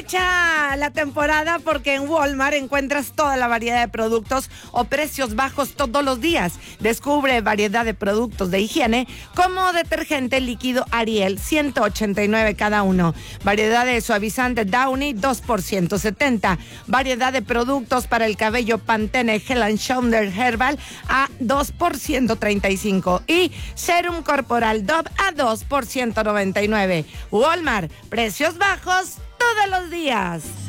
Aprovecha la temporada porque en Walmart encuentras toda la variedad de productos o precios bajos todos los días. Descubre variedad de productos de higiene como detergente líquido Ariel, 189 cada uno. Variedad de suavizante Downy, 2 por 170. Variedad de productos para el cabello Pantene Head & Shoulder Herbal a 2 por 135. Y serum corporal Dove a 2 por 199. Walmart, precios bajos todos los días.